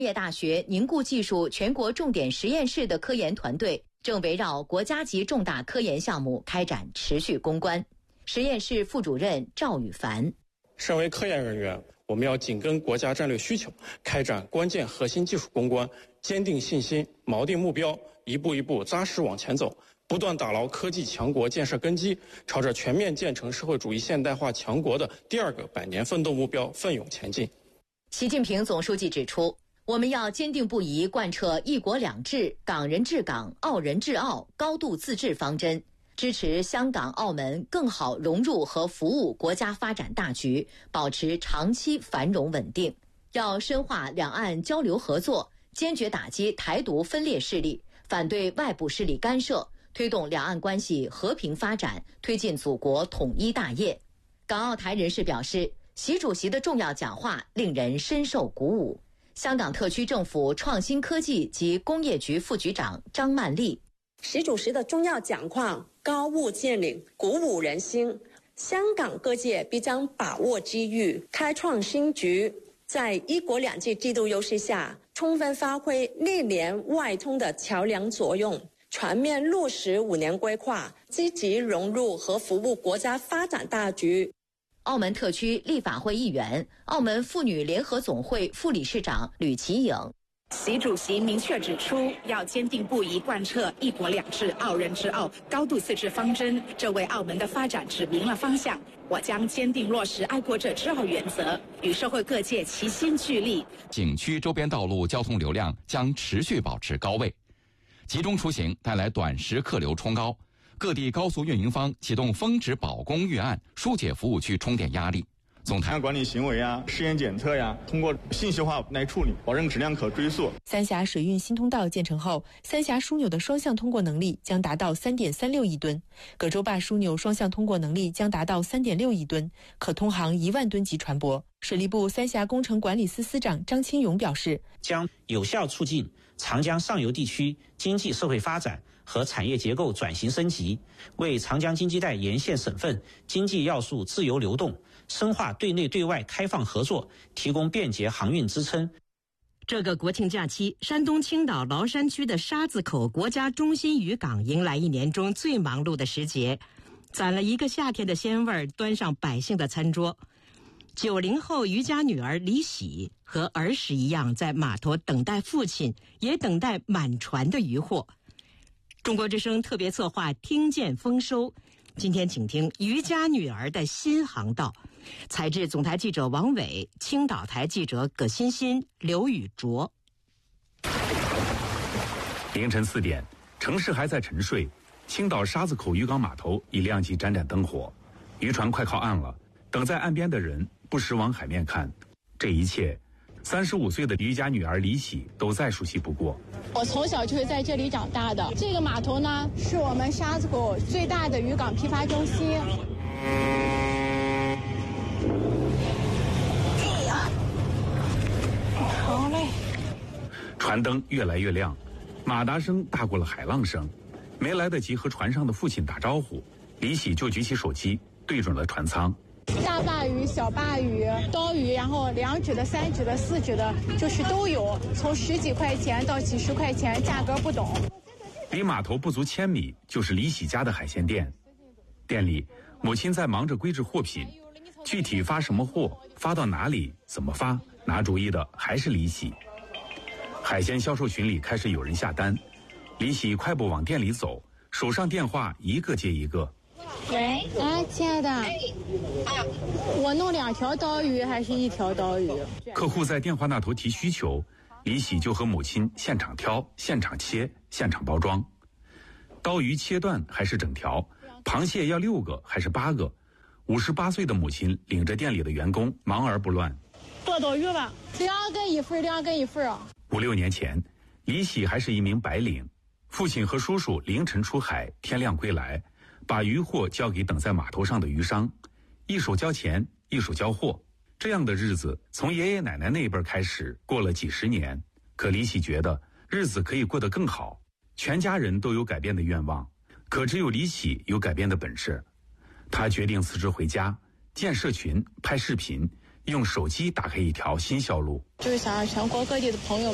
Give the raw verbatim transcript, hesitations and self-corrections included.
业大学凝固技术全国重点实验室的科研团队正围绕国家级重大科研项目开展持续攻关。实验室副主任赵宇凡： 身为科研人员，我们要紧跟国家战略需求，开展关键核心技术攻关，坚定信心，锚定目标，一步一步扎实往前走，不断打牢科技强国建设根基，朝着全面建成社会主义现代化强国的第二个百年奋斗目标奋勇前进。 习近平总书记指出，我们要坚定不移贯彻一国两制、港人治港、澳人治澳高度自治方针，支持香港、澳门更好融入和服务国家发展大局，保持长期繁荣稳定。要深化两岸交流合作，坚决打击台独分裂势力，反对外部势力干涉，推动两岸关系和平发展，推进祖国统一大业。港澳台人士表示，习主席的重要讲话令人深受鼓舞。香港特区政府创新科技及工业局副局长张曼丽： 习主席的重要讲话高屋建瓴，鼓舞人心。香港各界必将把握机遇，开创新局，在一国两制制度优势下，充分发挥内联外通的桥梁作用，全面落实五年规划，积极融入和服务国家发展大局。 澳门特区立法会议员、澳门妇女联合总会副理事长吕其颖： 习主席明确指出，要坚定不移贯彻一国两制、澳人治澳高度自治方针，这为澳门的发展指明了方向。我将坚定落实爱国者治澳原则，与社会各界齐心聚力。 景区周边道路交通流量将持续保持高位，集中出行带来短时客流冲高。各地高速运营方启动峰值保供预案，疏解服务区充电压力。总台管理行为啊，试验检测呀，通过信息化来处理，保证质量可追溯。 三峡水运新通道建成后，三峡枢纽的双向通过能力将达到 三点三六亿吨，葛洲坝枢纽双向通过能力将达到 三点六亿吨，可通航一万吨级船舶。水利部三峡工程管理司司长张清勇表示， 将有效促进长江上游地区经济社会发展和产业结构转型升级，为长江经济带沿线省份经济要素自由流动、深化对内对外开放合作提供便捷航运支撑。 这个国庆假期，山东青岛崂山区的沙子口国家中心渔港迎来一年中最忙碌的时节，攒了一个夏天的鲜味儿，端上百姓的餐桌。九零后渔家女儿李喜和儿时一样，在码头等待父亲，也等待满船的渔获。中国之声特别策划听见丰收，今天请听渔家女儿的新航道。采制总台记者王伟，青岛台记者葛欣欣、刘宇卓。 凌晨四点，城市还在沉睡，青岛沙子口渔港码头已亮起盏盏灯火，渔船快靠岸了，等在岸边的人不时往海面看。这一切，三十五岁的渔家女儿李喜都再熟悉不过。 我从小就是在这里长大的，这个码头呢，是我们沙子口最大的渔港批发中心。哎呀，好嘞！ 船灯越来越亮，马达声大过了海浪声。没来得及和船上的父亲打招呼，李喜就举起手机对准了船舱。 大鲅鱼、小鲅鱼、刀鱼，然后两指的、三指的、四指的，就是都有，从十几块钱到几十块钱，价格不等。 离码头不足千米就是李喜家的海鲜店，店里母亲在忙着归置货品，具体发什么货、发到哪里、怎么发，拿主意的还是李喜。海鲜销售群里开始有人下单，李喜快步往店里走，手上电话一个接一个。 喂，哎，亲爱的，我弄两条刀鱼还是一条刀鱼？ 客户在电话那头提需求，李喜就和母亲现场挑、现场切、现场包装。刀鱼切断还是整条？螃蟹要六个还是八个？五十八岁的母亲领着店里的员工忙而不乱。 剁刀鱼吧，两根一份，两根一份啊。 五六年前，李喜还是一名白领，父亲和叔叔凌晨出海，天亮归来，把渔货交给等在码头上的渔商，一手交钱，一手交货。这样的日子从爷爷奶奶那一辈开始过了几十年，可李喜觉得日子可以过得更好。全家人都有改变的愿望，可只有李喜有改变的本事。他决定辞职回家，建社群，拍视频，用手机打开一条新销路， 就是想让全国各地的朋友